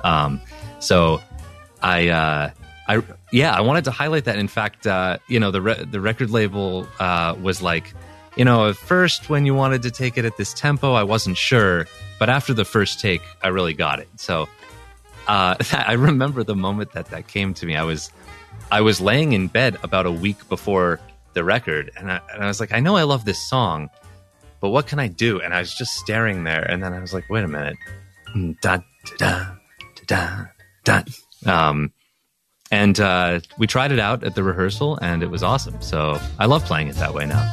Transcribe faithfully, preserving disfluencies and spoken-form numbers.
Um, so I, uh, I, yeah, I wanted to highlight that. In fact, uh, you know, the re- the record label uh, was like, you know, at first when you wanted to take it at this tempo, I wasn't sure, but after the first take, I really got it. So uh, I remember the moment that that came to me. I was I was laying in bed about a week before the record, and I, and I was like, I know I love this song, but what can I do? And I was just staring there, and then I was like, wait a minute. Da, da, da, da, da. Um, and uh, we tried it out at the rehearsal, and it was awesome. So I love playing it that way now.